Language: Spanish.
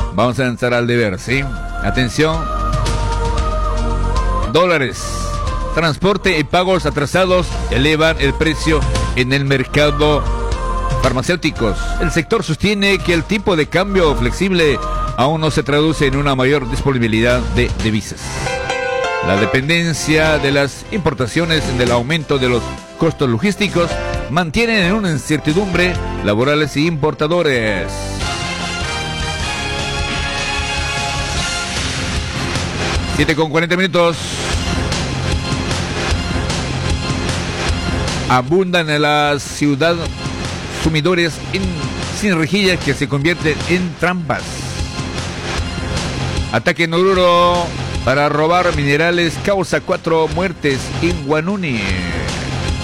Vamos a entrar al deber, ¿sí? Atención. Dólares. Transporte y pagos atrasados elevan el precio en el mercado farmacéuticos. El sector sostiene que el tipo de cambio flexible aún no se traduce en una mayor disponibilidad de divisas. La dependencia de las importaciones del aumento de los costos logísticos mantienen en una incertidumbre laborales y importadores. Siete con 40 minutos. Abundan en la ciudad sumidores sin rejillas que se convierten en trampas. Ataque en Oruro para robar minerales causa 4 muertes en Guanuni.